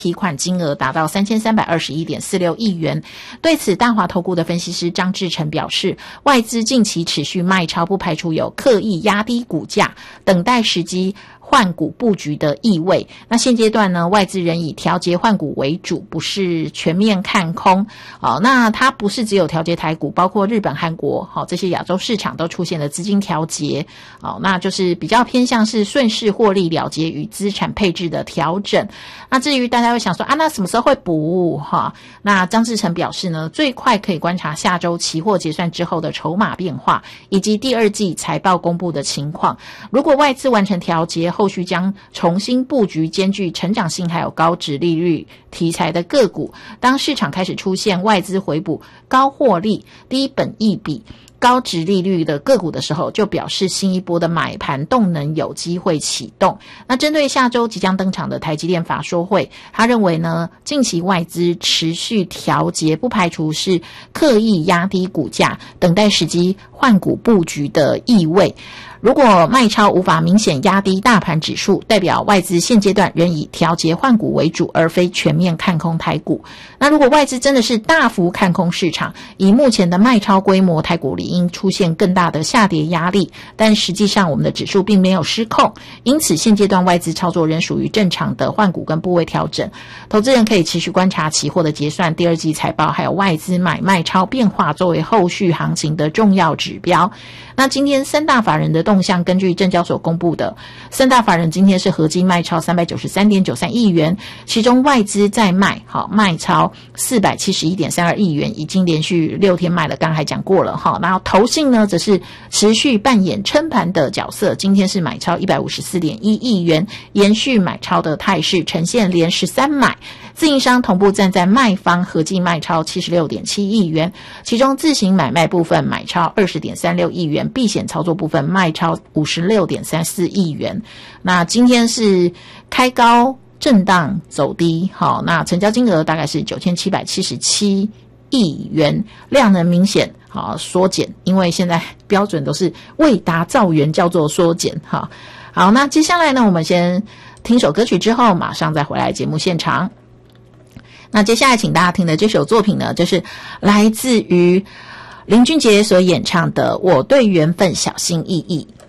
提款金额达到3321.46亿元。对此，大华投顾的分析师张志成表示，外资近期持续卖超，不排除有刻意压低股价，等待时机换股布局的意味。那现阶段呢，外资仍以调节换股为主，不是全面看空。那它不是只有调节台股，包括日本、韩国这些亚洲市场都出现了资金调节。那就是比较偏向是顺势获利了结与资产配置的调整。那至于大家会想说那什么时候会补那张志成表示呢，最快可以观察下周期货结算之后的筹码变化，以及第二季财报公布的情况。如果外资完成调节，后续将重新布局兼具成长性还有高殖利率题材的个股。当市场开始出现外资回补高获利、低本益比、高殖利率的个股的时候，就表示新一波的买盘动能有机会启动。那针对下周即将登场的台积电法说会，他认为呢，近期外资持续调节，不排除是刻意压低股价，等待时机换股布局的意味。如果卖超无法明显压低大盘指数，代表外资现阶段仍以调节换股为主，而非全面看空台股。那如果外资真的是大幅看空市场，以目前的卖超规模，台股理应出现更大的下跌压力，但实际上我们的指数并没有失控，因此现阶段外资操作仍属于正常的换股跟部位调整。投资人可以持续观察期货的结算、第二季财报，还有外资买卖超变化，作为后续行情的重要指标。那今天三大法人的动向，根据证交所公布的，三大法人今天是合计卖超 393.93 亿元，其中外资在卖超 471.32 亿元，已经连续6天卖了，刚才讲过了然后投信呢则是持续扮演撑盘的角色，今天是买超 154.1 亿元，延续买超的态势，呈现连13买。自营商同步站在卖方，合计卖超 76.7 亿元，其中自行买卖部分买超 20.36 亿元，避险操作部分卖超 56.34 亿元。那今天是开高震荡走低，那成交金额大概是9777亿元，量能明显缩减，因为现在标准都是未达造元叫做缩减。好，那接下来呢，我们先听首歌曲之后马上再回来节目现场。那接下来请大家听的这首作品呢，就是来自于林俊杰所演唱的《我对缘分小心翼翼》。